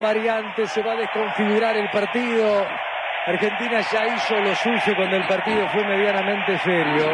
variante, se va a desconfigurar el partido. Argentina ya hizo lo suyo cuando el partido fue medianamente serio.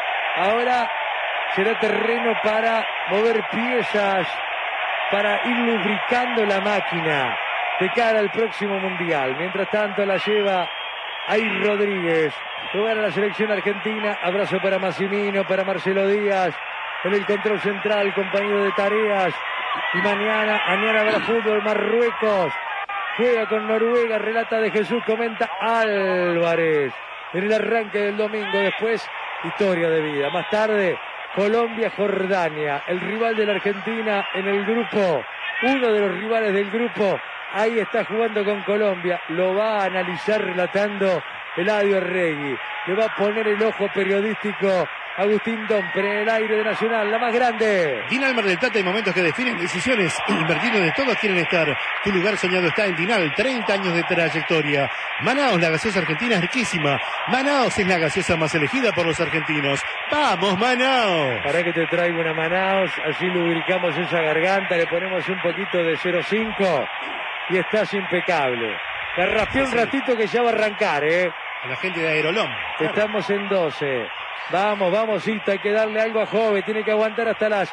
Ahora será terreno para mover piezas, para ir lubricando la máquina de cara al próximo Mundial. Mientras tanto la lleva ahí Rodríguez. Jugar a la selección argentina. Abrazo para Massimino, para Marcelo Díaz. En el control central, compañero de tareas. Y mañana habrá fútbol. Marruecos juega con Noruega, relata de Jesús, comenta Álvarez. En el arranque del domingo, después historia de vida. Más tarde, Colombia-Jordania, el rival de la Argentina en el grupo, uno de los rivales del grupo. Ahí está jugando con Colombia, lo va a analizar relatando Eladio Arregui. Le va a poner el ojo periodístico Agustín Domper en el aire de Nacional, la más grande. Dinal Mar del Plata, hay momentos que definen decisiones. Invertir donde todos quieren estar. Tu lugar soñado está en Dinal, 30 años de trayectoria. Manaos, la gaseosa argentina es riquísima. Manaos es la gaseosa más elegida por los argentinos. ¡Vamos, Manaos! Para que te traiga una Manaos, así lubricamos esa garganta, le ponemos un poquito de 0,5 y estás impecable. La raspé un ratito que ya va a arrancar, A la gente de Aerolom. Claro. Estamos en 12. Vamos, Ita, hay que darle algo a Jove, tiene que aguantar hasta las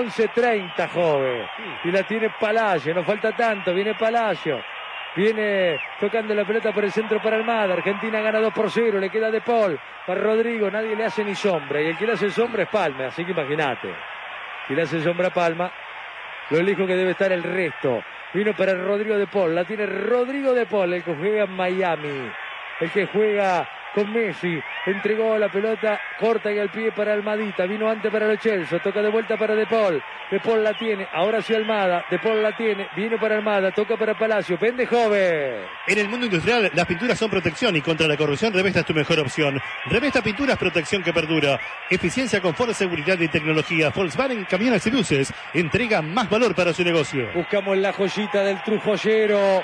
11:30, Jove. Y la tiene Palacio, no falta tanto, viene Palacio. Viene tocando la pelota por el centro para Almada. Argentina gana 2-0, le queda De Paul. Para Rodrigo, nadie le hace ni sombra. Y el que le hace sombra es Palma, así que imagínate. Si le hace sombra a Palma, lo lejos que debe estar el resto. Vino para Rodrigo De Paul, la tiene Rodrigo De Paul, el que juega en Miami. El que juega con Messi, entregó la pelota corta y al pie para Almadita, vino antes para Lo Celso, toca de vuelta para De Paul la tiene, ahora sí Almada, De Paul la tiene, vino para Almada, toca para Palacio, pende Jove. En el mundo industrial, las pinturas son protección y contra la corrosión Revesta es tu mejor opción. Revesta Pinturas, protección que perdura, eficiencia, confort, seguridad y tecnología. Volkswagen Camiones y Luces, entrega más valor para su negocio. Buscamos la joyita del Trujollero.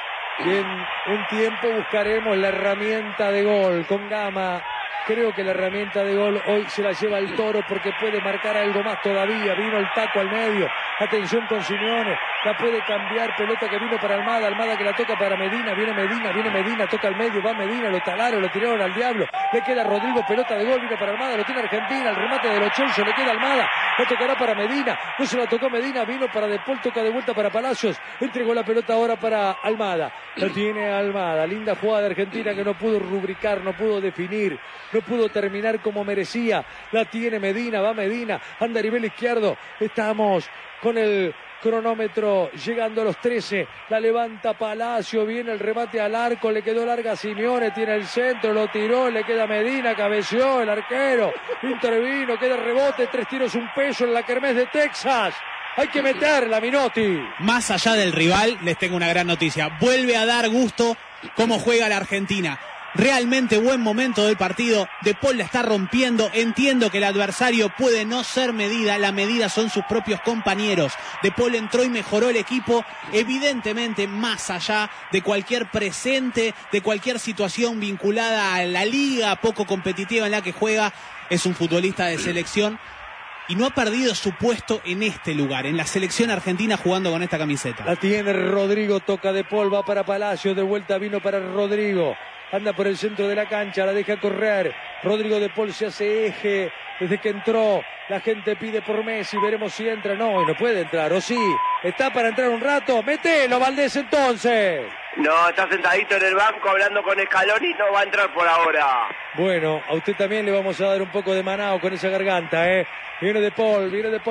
Y en un tiempo buscaremos la herramienta de gol con Gama. Creo que la herramienta de gol hoy se la lleva el Toro porque puede marcar algo más todavía. Vino el taco al medio. Atención con Simeone. La puede cambiar. Pelota que vino para Almada. Almada que la toca para Medina. Viene Medina. Toca al medio. Va Medina. Lo talaron. Lo tiraron al diablo. Le queda Rodrigo. Pelota de gol. Vino para Almada. Lo tiene Argentina. El remate de Lo Celso. Le queda Almada. La tocará para Medina. No se la tocó Medina. Vino para De Paul. Toca de vuelta para Palacios. Entregó la pelota ahora para Almada. La tiene Almada. Linda jugada de Argentina que no pudo rubricar. No pudo definir. No pudo terminar como merecía. La tiene Medina, va Medina, anda a nivel izquierdo. Estamos con el cronómetro llegando a los 13. La levanta Palacio, viene el remate al arco, le quedó larga a Simeone, tiene el centro, lo tiró, le queda Medina, cabeció el arquero, intervino, queda rebote, 3 tiros, un peso en la kermés de Texas. Hay que meterla, Minotti. Más allá del rival, les tengo una gran noticia. Vuelve a dar gusto cómo juega la Argentina. Realmente buen momento del partido. De Paul la está rompiendo. Entiendo que el adversario puede no ser medida. La medida son sus propios compañeros. De Paul entró y mejoró el equipo. Evidentemente, más allá de cualquier presente, de cualquier situación vinculada a la liga poco competitiva en la que juega, es un futbolista de selección. Y no ha perdido su puesto en este lugar, en la selección argentina jugando con esta camiseta. La tiene Rodrigo, toca De Paul, va para Palacio, de vuelta vino para Rodrigo. Anda por el centro de la cancha, la deja correr. Rodrigo De Paul se hace eje desde que entró. La gente pide por Messi, veremos si entra. No, y no puede entrar, o sí. Está para entrar un rato. Mételo, Valdés, entonces. No, está sentadito en el banco hablando con Scaloni, no va a entrar por ahora. Bueno, a usted también le vamos a dar un poco de manao con esa garganta, Viene De Paul,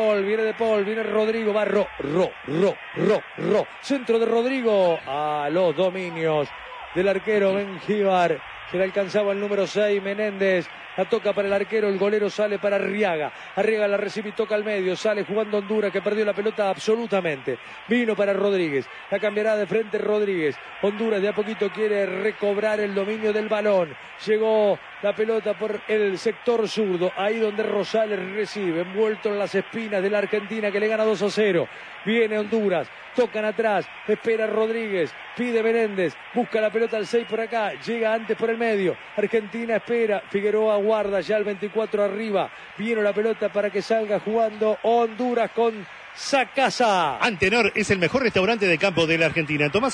viene Rodrigo, va Centro de Rodrigo a los dominios del arquero Benjíbar. Se le alcanzaba el número 6, Menéndez. La toca para el arquero, el golero sale para Arriaga. Arriaga la recibe y toca al medio. Sale jugando Honduras, que perdió la pelota absolutamente. Vino para Rodríguez. La cambiará de frente Rodríguez. Honduras de a poquito quiere recobrar el dominio del balón. Llegó la pelota por el sector zurdo. Ahí donde Rosales recibe. Envuelto en las espinas de la Argentina que le gana 2-0. Viene Honduras. Tocan atrás. Espera Rodríguez. Pide Menéndez. Busca la pelota al 6 por acá. Llega antes por el medio. Argentina espera. Figueroa guarda ya el 24 arriba. Viene la pelota para que salga jugando Honduras con Sacasa. Antenor es el mejor restaurante de campo de la Argentina. Tomás